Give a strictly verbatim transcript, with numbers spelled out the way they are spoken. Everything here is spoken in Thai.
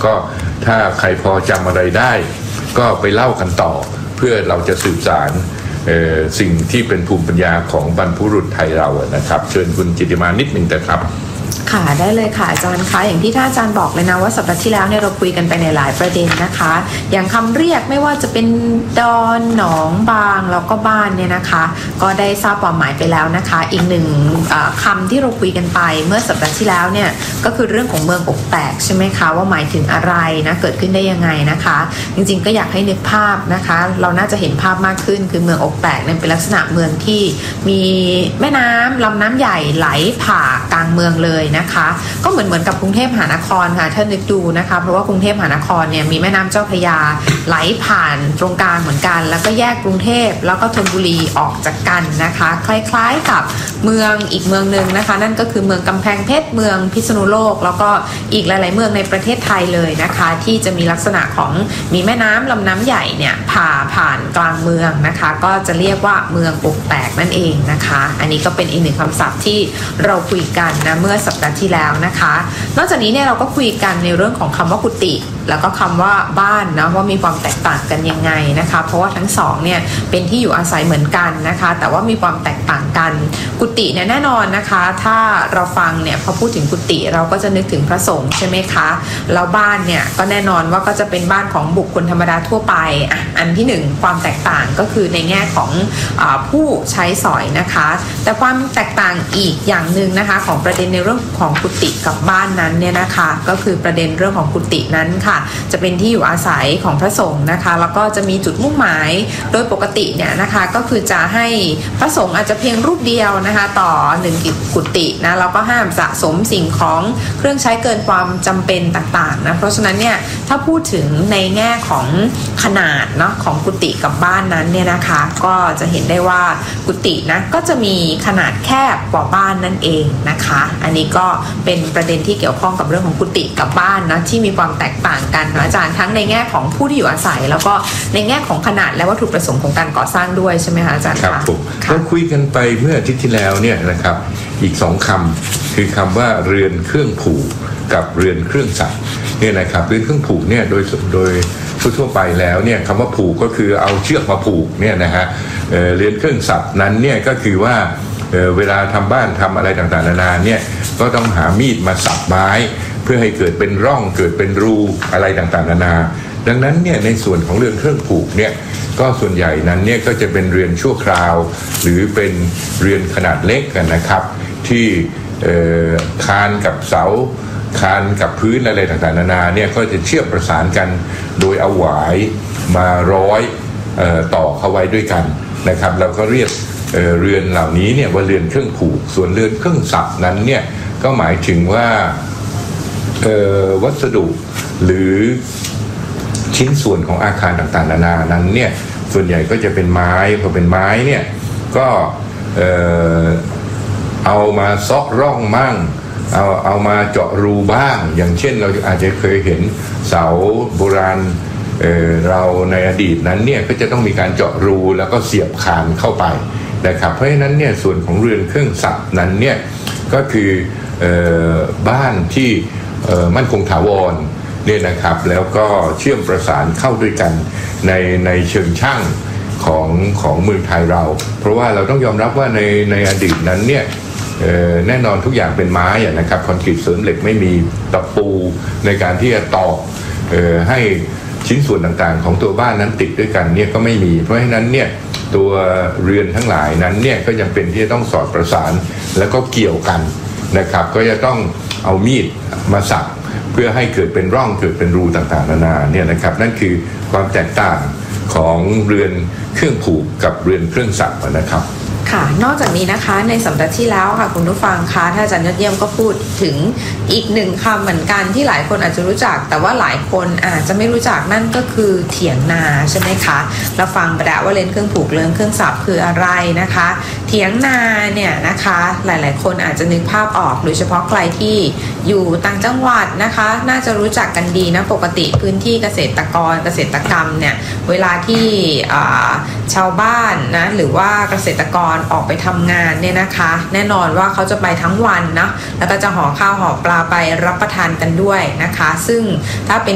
ก็ถ้าใครพอจำอะไรได้ก็ไปเล่ากันต่อเพื่อเราจะสืบสานสิ่งที่เป็นภูมิปัญญาของบรรพบุรุษไทยเรานะครับเชิญคุณจิตติมานิดหนึ่งแต่ครับค่ะได้เลยค่ะอาจารย์คะอย่างที่ท่านอาจารย์บอกเลยนะว่าสัปดาห์ที่แล้วเนี่ยเราคุยกันไปในหลายประเด็นนะคะอย่างคำเรียกไม่ว่าจะเป็นดอนหนองบางแล้วก็บ้านเนี่ยนะคะก็ได้ทราบความหมายไปแล้วนะคะอีกหนึ่งคำที่เราคุยกันไปเมื่อสัปดาห์ที่แล้วเนี่ยก็คือเรื่องของเมืองอกแตกใช่ไหมคะว่าหมายถึงอะไรนะเกิดขึ้นได้ยังไงนะคะจริงๆก็อยากให้นึกภาพนะคะเราน่าจะเห็นภาพมากขึ้นคือเมืองอกแตกเนี่ยเป็นลักษณะเมืองที่มีแม่น้ำลำน้ำใหญ่ไหลผ่ากลางเมืองเลยนะคะก็เหมือนเหมือนกับกรุงเทพมหานครค่ะถ้านึกดูนะคะเพราะว่ากรุงเทพมหานครเนี่ยมีแม่น้ำเจ้าพระยาไหลผ่านตรงกลางเหมือนกันแล้วก็แยกกรุงเทพแล้วก็ธนบุรีออกจากกันนะคะคล้ายๆกับเมืองอีกเมืองนึงนะคะนั่นก็คือเมืองกำแพงเพชรเมืองพิษณุโลกแล้วก็อีกหลายๆเมืองในประเทศไทยเลยนะคะที่จะมีลักษณะของมีแม่น้ำลำน้ำใหญ่เนี่ยผ่าผ่านกลางเมืองนะคะก็จะเรียกว่าเมืองอกแตกนั่นเองนะคะอันนี้ก็เป็นอีกหนึ่งคำศัพท์ที่เราคุยกันนะเมื่อสัปดาห์ที่แล้วนะคะนอกจากนี้เนี่ยเราก็คุยกันในเรื่องของคำว่ากุฏิแล้วก็คำว่าบ้านนะว่ามีความแตกต่างกันยังไงนะคะเพราะว่าทั้งสองเนี่ยเป็นที่อยู่อาศัยเหมือนกันนะคะแต่ว่ามีความแตกต่างกันกุฏิเนี่ยแน่นอนนะคะถ้าเราฟังเนี่ยพอพูดถึงกุฏิเราก็จะนึกถึงพระสงฆ์ใช่ไหมคะแล้วบ้านเนี่ยก็แน่นอนว่าก็จะเป็นบ้านของบุคคลธรรมดาทั่วไปอ่ะอันที่หนึ่งความแตกต่างก็คือในแง่ของอ่าผู้ใช้สอยนะคะแต่ความแตกต่างอีกอย่างหนึ่งนะคะของประเด็นในเรื่องของกุฏิกับบ้านนั้นเนี่ยนะคะก็คือประเด็นเรื่องของกุฏินั้นค่ะจะเป็นที่อยู่อาศัยของพระสงฆ์นะคะแล้วก็จะมีจุดมุ่งหมายโดยปกติเนี่ยนะคะก็คือจะให้พระสงฆ์อาจจะเพียงรูปเดียวนะคะต่อหนึ่งกุฏินะแล้วก็ห้ามสะสมสิ่งของเครื่องใช้เกินความจำเป็นต่างๆนะเพราะฉะนั้นเนี่ยถ้าพูดถึงในแง่ของขนาดเนาะของกุฏิกับบ้านนั้นเนี่ยนะคะก็จะเห็นได้ว่ากุฏินะก็จะมีขนาดแคบกว่าบ้านนั่นเองนะคะอันนี้ก็เป็นประเด็นที่เกี่ยวข้องกับเรื่องของกุฏิกับบ้านนะที่มีความแตกต่างกันอาจารย์ทั้งในแง่ของผู้ที่อยู่อาศัยแล้วก็ในแง่ของขนาดและวัตถุประสงค์ของการก่อสร้างด้วยใช่ไหมคะอาจารย์ครับผมเราคุยกันไปเมื่ออาทิตย์ที่แล้วเนี่ยนะครับอีกสองคำคือคำว่าเรือนเครื่องผูกกับเรือนเครื่องสักเนี่ยนะครับเรือนเครื่องผูกเนี่ยโดยโดยทั่วๆไปแล้วเนี่ยคำว่าผูกก็คือเอาเชือกมาผูกเนี่ยนะฮะ เอ่อ เรือนเครื่องสักนั้นเนี่ยก็คือว่าเอ่อเวลาทำบ้านทำอะไรต่างๆนานาเนี่ยก็ต้องหามีดมาสับไม้เพื่อให้เกิดเป็นร่องเกิดเป็นรูอะไรต่างๆนานาดังนั้นเนี่ยในส่วนของเรือนเครื่องผูกเนี่ยก็ส่วนใหญ่นั้นเนี่ยก็จะเป็นเรือนชั่วคราวหรือเป็นเรือนขนาดเล็กกันนะครับที่คานกับเสาคานกับพื้นอะไรต่างๆนานาเนี่ยก็จะเชื่อมประสานกันโดยเอาหวายมาร้อยต่อเข้าไว้ด้วยกันนะครับเราก็เรียก เ, เรือนเหล่านี้เนี่ยว่าเรือนเครื่องผูกส่วนเรือนเครื่องสักนั้นเนี่ยก็หมายถึงว่าวัสดุหรือชิ้นส่วนของอาคารต่างๆนานานั้นเนี่ยส่วนใหญ่ก็จะเป็นไม้พอเป็นไม้เนี่ยก็เอ่อเอามาซอกร่องมั่งเอาเอามาเจาะรูบ้างอย่างเช่นเราอาจจะเคยเห็นเสาโบราณ เอ่อเราในอดีตนั้นเนี่ยก็จะต้องมีการเจาะรูแล้วก็เสียบคานเข้าไปนะครับเพราะฉะนั้นเนี่ยส่วนของเรือนเครื่องสักนั้นเนี่ยก็คือเอ่อบ้านที่มั่นคงถาวรเนี่ยนะครับแล้วก็เชื่อมประสานเข้าด้วยกันในในเชิงช่างของของเมืองไทยเราเพราะว่าเราต้องยอมรับว่าในในอดีตนั้นเนี่ยแน่นอนทุกอย่างเป็นไม้นะครับคอนกรีตเสริมเหล็กไม่มีตะปูในการที่จะตอกให้ชิ้นส่วนต่างๆของตัวบ้านนั้นติดด้วยกันเนี่ยก็ไม่มีเพราะฉะนั้นเนี่ยตัวเรือนทั้งหลายนั้นเนี่ยก็ยังเป็นที่จะต้องสอดประสานแล้วก็เกี่ยวกันนะครับก็จะต้องเอามีดมาสักเพื่อให้เกิดเป็นร่องเกิดเป็นรูต่างๆนานาเนี่ยนะครับนั่นคือความแตกต่างของเรือนเครื่องผูกกับเรือนเครื่องสักนะครับค่ะนอกจากนี้นะคะในสัปดาห์ที่แล้วค่ะคุณผู้ฟังคะท่านอาจารย์ยอดเยี่ยมก็พูดถึงอีกหนึ่งคำเหมือนกันที่หลายคนอาจจะรู้จักแต่ว่าหลายคนอาจจะไม่รู้จักนั่นก็คือเถียงนาใช่ไหมคะเราฟังไปแล้วว่าเรือนเครื่องผูกเรือนเครื่องสับคืออะไรนะคะเถียงนาเนี่ยนะคะหลายๆคนอาจจะนึกภาพออกโดยเฉพาะใครที่อยู่ต่างจังหวัดนะคะน่าจะรู้จักกันดีนะปกติพื้นที่เกษตรกรเกษตรกรรมเนี่ยเวลาที่ชาวบ้านนะหรือว่าเกษตรกรออกไปทำงานเนี่ยนะคะแน่นอนว่าเขาจะไปทั้งวันนะแล้วก็จะห่อข้าวห่อปลาไปรับประทานกันด้วยนะคะซึ่งถ้าเป็น